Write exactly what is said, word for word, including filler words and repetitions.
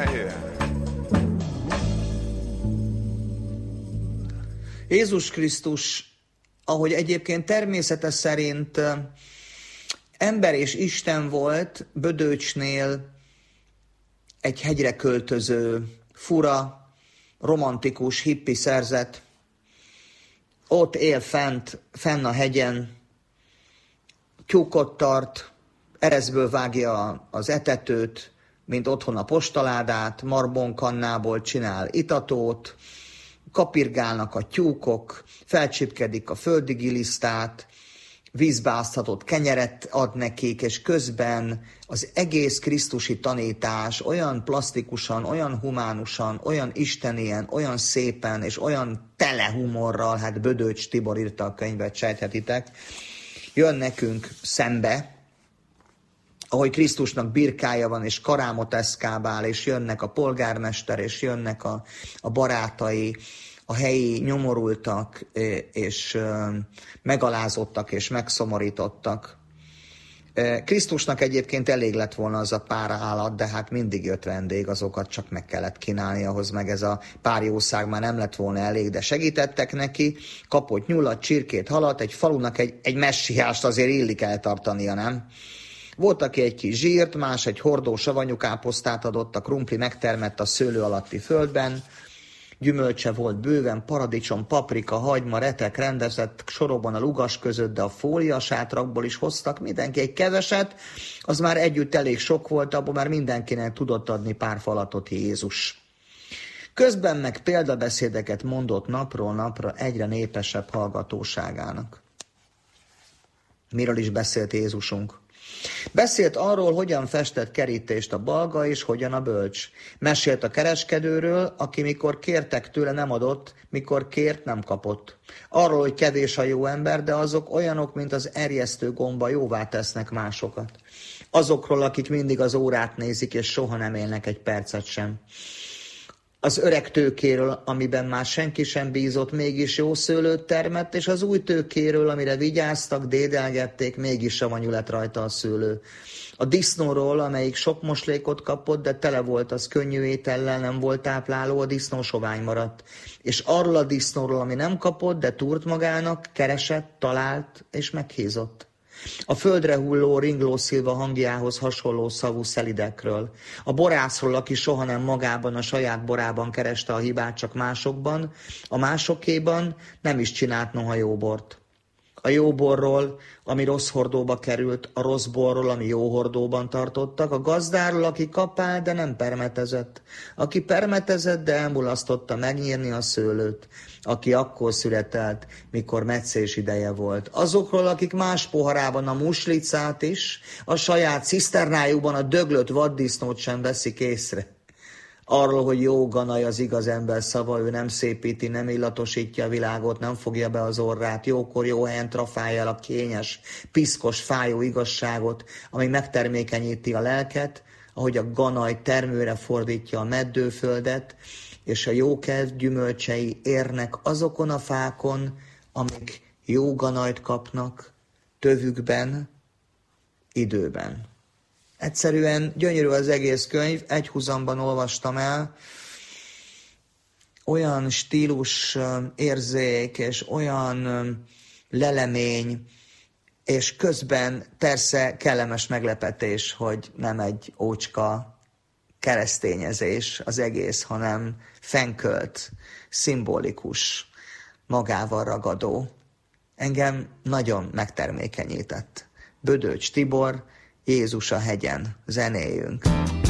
right here. Jézus Krisztus, ahogy egyébként természete szerint ember és Isten volt, Bödöcsnél egy hegyre költöző, fura, romantikus, hippi szerzet. Ott él fent, fenn a hegyen, tyúkot tart, ereszből vágja az etetőt, mint otthon a postaládát, marbonkannából csinál itatót, kapirgálnak a tyúkok, felcsipkedik a földi gilisztát, vízbe áztatott kenyeret ad nekik, és közben az egész krisztusi tanítás olyan plastikusan, olyan humánusan, olyan istenien, olyan szépen, és olyan tele humorral, hát Bödöcs Tibor írta a könyvet, sejthetitek, jön nekünk szembe, ahogy Krisztusnak birkája van, és karámot eszkábál, és jönnek a polgármester, és jönnek a, a barátai, a helyi nyomorultak, és megalázottak, és megszomorítottak. Krisztusnak egyébként elég lett volna az a pár állat, de hát mindig jött vendég, azokat csak meg kellett kínálni, ahhoz meg ez a pár jószág már nem lett volna elég, de segítettek neki, kapott nyulat, csirkét, halat, egy falunak egy, egy messiást azért illik eltartania, nem? Volt, aki egy kis zsírt, más egy hordó savanyú káposztát adott, a krumpli megtermett a szőlő alatti földben, gyümölcse volt bőven, paradicsom, paprika, hagyma, retek rendezett sorokban a lugas között, de a fólia sátrakból is hoztak mindenki egy keveset, az már együtt elég sok volt, abból már mindenkinek tudott adni pár falatot Jézus. Közben meg példabeszédeket mondott napról napra egyre népesebb hallgatóságának. Miről is beszélt Jézusunk? Beszélt arról, hogyan festett kerítést a balga, és hogyan a bölcs. Mesélt a kereskedőről, aki mikor kértek tőle nem adott, mikor kért nem kapott. Arról, hogy kevés a jó ember, de azok olyanok, mint az erjesztő gomba, jóvá tesznek másokat. Azokról, akik mindig az órát nézik, és soha nem élnek egy percet sem. Az öreg tőkéről, amiben már senki sem bízott, mégis jó szőlőt termett, és az új tőkéről, amire vigyáztak, dédelgették, mégis savanyú lett rajta a szőlő. A disznóról, amelyik sok moslékot kapott, de tele volt, az könnyű étellel, nem volt tápláló, a disznó sovány maradt. És arról a disznóról, ami nem kapott, de túrt magának, keresett, talált, és meghízott. A földre hulló, ringló szilva hangjához hasonló szavú szelidekről. A borászról, aki soha nem magában, a saját borában kereste a hibát, csak másokban, a másokéban nem is csinált noha jó bort. A jó borról, ami rossz hordóba került, a rossz borról, ami jó hordóban tartottak, a gazdáról, aki kapál, de nem permetezett, aki permetezett, de elmulasztotta megnyírni a szőlőt, aki akkor születelt, mikor metszés ideje volt. Azokról, akik más poharában a muslicát is, a saját ciszternájukban a döglött vaddisznót sem veszik észre. Arról, hogy jó ganaj az igaz ember szava, ő nem szépíti, nem illatosítja a világot, nem fogja be az orrát, jókor jó helyen trafálja el a kényes, piszkos, fájó igazságot, ami megtermékenyíti a lelket, ahogy a ganaj termőre fordítja a meddőföldet, és a jókedv gyümölcsei érnek azokon a fákon, amik jó ganajt kapnak, tövükben, időben. Egyszerűen gyönyörű az egész könyv, egy húzamban olvastam el, olyan stílus, érzék, és olyan lelemény, és közben persze kellemes meglepetés, hogy nem egy ócska keresztényezés az egész, hanem fenkölt, szimbolikus, magával ragadó. Engem nagyon megtermékenyített. Bödöcs Tibor, Jézus a hegyen, zenéljünk.